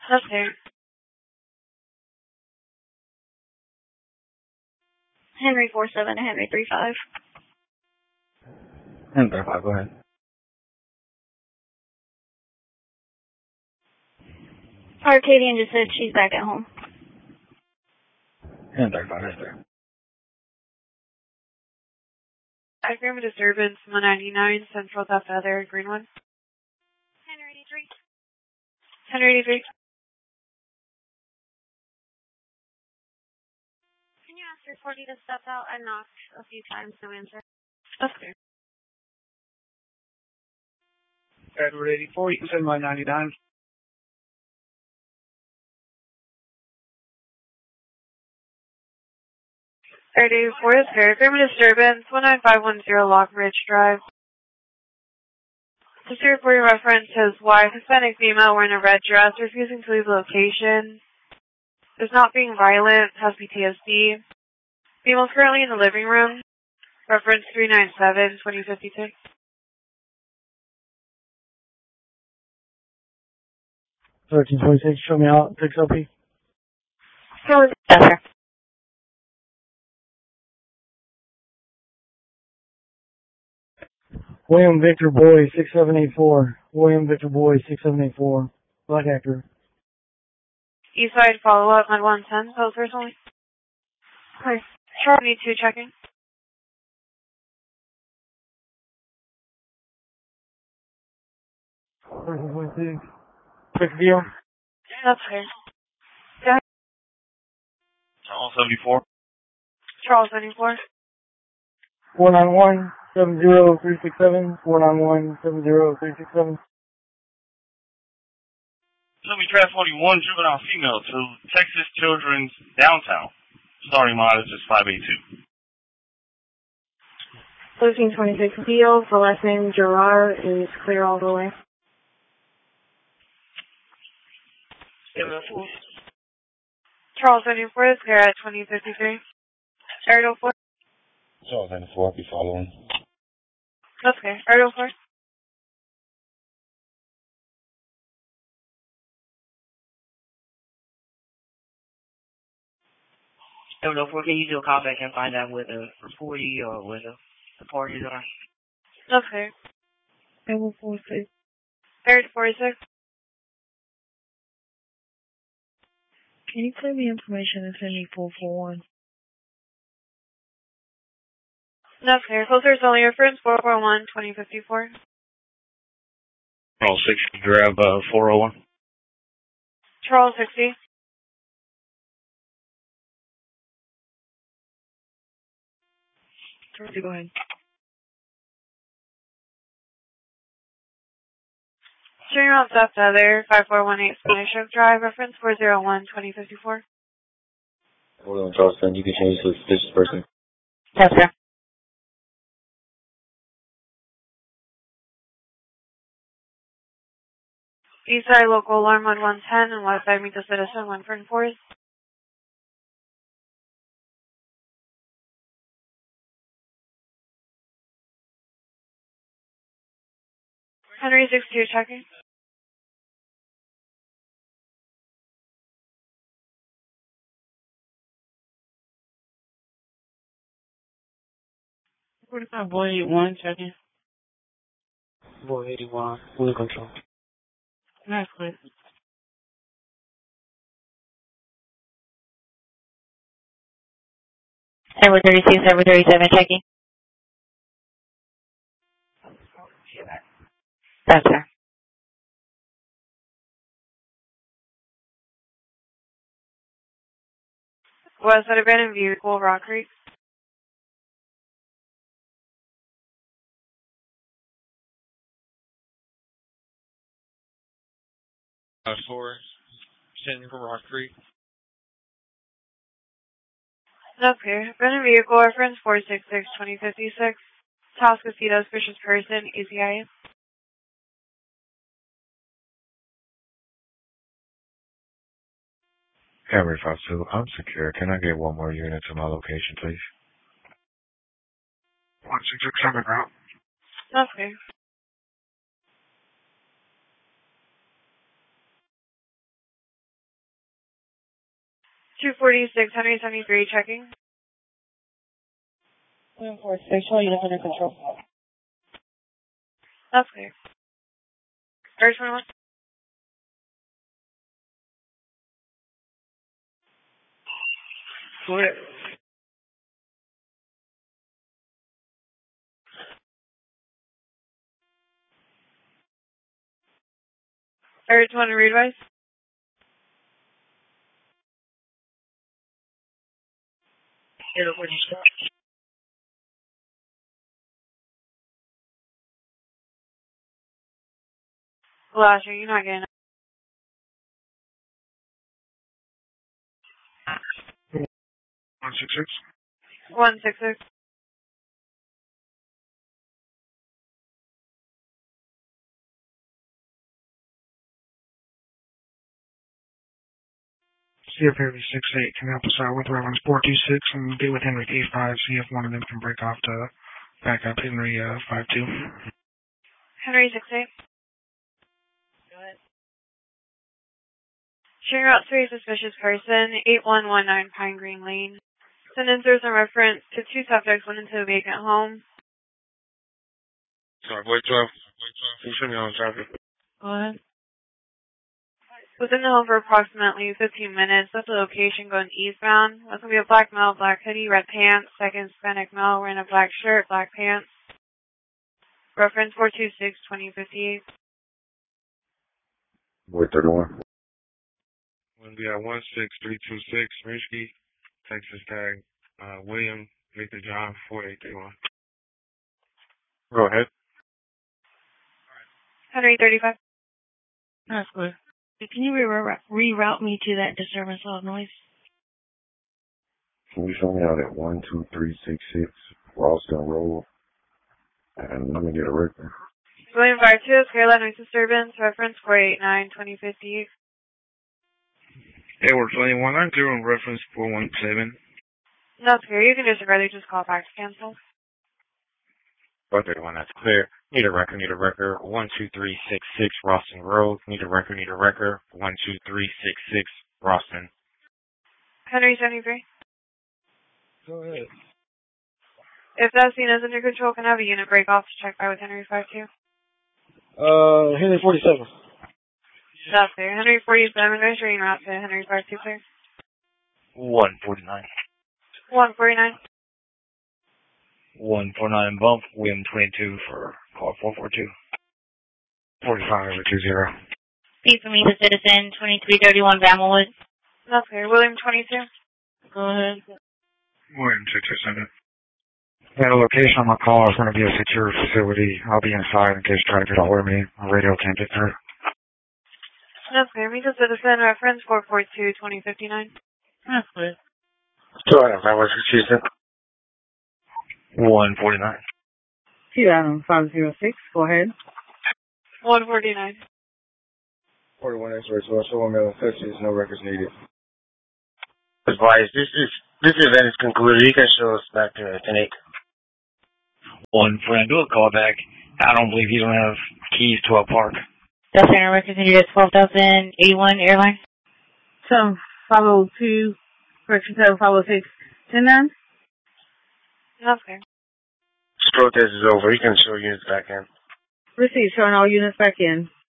Okay. Henry 47 to Henry 35. Henry 35, go ahead. Arcadian just said she's back at home. Henry 35, right there. Diagram of disturbance 199, Central South Feather, Greenwood. 183. 183. Can you ask your 40 to step out? I knocked a few times, no answer. Okay. Edward 84, you can send my 99. Edward 84 is diagram of disturbance 19510, Lock Ridge Drive. The reporting reference his wife, Hispanic female, wearing a red dress, refusing to leave the location. Is not being violent, has PTSD. Female's currently in the living room. Reference 397, 2052. $13.26, show me out, 6 LP. Yes, sir. William Victor Boy, 6784. William Victor Boy, 6784. Black actor. Eastside follow-up at 110, post personally. Hi. Sure. Need to checking. $13.26. Quick deal. That's fair. Go ahead. Charles 74. Charles 74. 491-70367. 491-70367. Louis Trav 41, juvenile female to Texas Children's downtown. Starting mileage is 582. 1326 deal for last name Gerard is clear all the way. Charles 74 is clear at 2053. Ariel 4. Charles 94, I'll be following. That's okay. Ariel 4. Ariel 4, can you do a call back and find out where the reportee or where the parties are? That's okay. Ariel 46. Ariel 46. Can you clear me information and send me 441? That's okay. Closer is only reference 441 2054. Charles 60, grab 401. Charles 60. Go ahead. Turning around South Feather, 5418 Spanish Oak Drive, reference 401 2054. Hold on, Charleston. You can change to a suspicious person. Yes, sir. Eastside local alarm on 110 and Westside meet the citizen 1 for 4. Henry 62 checking. Boy 81 checking. Boy 81, full control. That's good. Server 32, server 37 checking. That's sir. Westside abandoned vehicle, Rock Creek. Source, sending from Rock Creek. Okay. Abandoned vehicle, reference 466 2056. Toscasito, suspicious person, ACIS. Henry 52, I'm secure. Can I get one more unit to my location, please? 1667 route. Okay. 246, Henry 73, checking. William 46, all units under control. That's clear. Area 21. Go ahead. Area 21, read advice. Hello, what you stop? Lasher, you're not getting it. 166. 166. CF 68 can help us out with Reverends 426 and be with Henry 85. See if one of them can break off to back up Henry 52. Henry 68. Go ahead. Sharing route to a suspicious person, 8119 Pine Green Lane. Send answers in reference to two subjects went into a vacant home. Sorry, boy 12. You should be on traffic. Go ahead. Within the home for approximately 15 minutes, left the location going eastbound. That's going to be a black male, black hoodie, red pants, second Hispanic male wearing a black shirt, black pants. Reference 426-2058. Boy 31. When we at 16326 Risky, Texas tag, William Victor John 4831. Go ahead. Henry 35. That's good. Can you reroute me to that disturbance of noise? Can you show me out at 12366 Ralston Road? And let me get a record. William 52, Carolina Noise Disturbance, reference 489-2058. Edward 2190 and reference 417. That's clear. You can disregard it, just call back to cancel. 431, that's clear. Need a record, 12366 Ralston Road. Need a record, 12366 Ralston. Henry 73. Go ahead. If that scene is under control, can I have a unit break off to check by with Henry 52? Henry 47. That's clear. Henry 47, guys, you're en route to Henry 52, clear. 149. 149. 149 bump, William 22 for call 442. 45 over 20. Please for me, the citizen, 2331 Bamelwood. That's clear. William 22. Go ahead. William 227. Yeah, the location on my call is going to be a secure facility. I'll be inside in case you try to get a hold of me. My radio can't get through. That's clear. Meet the citizen, reference 442-2059. That's good. 2 Adam, I was Houston. 149. 2 Adam 506, go ahead. 149. 41 X-ray, so I show him infectious, no records needed. Advise, this event is concluded. You can show us back to 10-8. 1 friend, do a call back. I don't believe you don't have keys to a park. Delta Center records needed at 12,081 Airlines. So 502, correction code 506, 10-9. That's clear. This protest is over. You can show units back in. Receive, showing all units back in.